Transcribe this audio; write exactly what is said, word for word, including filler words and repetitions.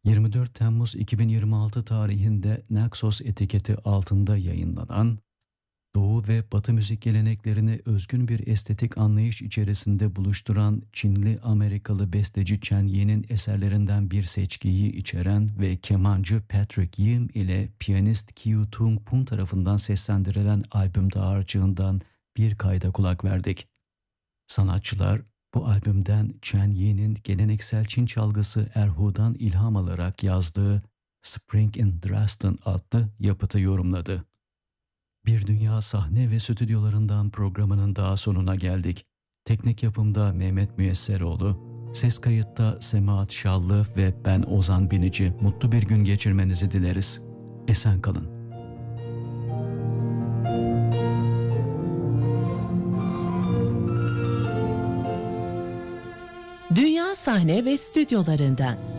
yirmi dört Temmuz iki bin yirmi altı tarihinde Naxos etiketi altında yayınlanan, Doğu ve Batı müzik geleneklerini özgün bir estetik anlayış içerisinde buluşturan Çinli-Amerikalı besteci Chen Yi'nin eserlerinden bir seçkiyi içeren ve kemancı Patrick Yim ile piyanist Kiyu Tung Pun tarafından seslendirilen albüm dağarcığından bir kayda kulak verdik. Sanatçılar bu albümden Chen Yi'nin geleneksel Çin çalgısı erhudan ilham alarak yazdığı Spring in Dresden adlı yapıtı yorumladı. Bir Dünya Sahne ve Stüdyolarından programının daha sonuna geldik. Teknik yapımda Mehmet Müyesseroğlu, ses kayıtta Semahat Şallı ve ben Ozan Binici. Mutlu bir gün geçirmenizi dileriz. Esen kalın. Dünya Sahne ve Stüdyolarından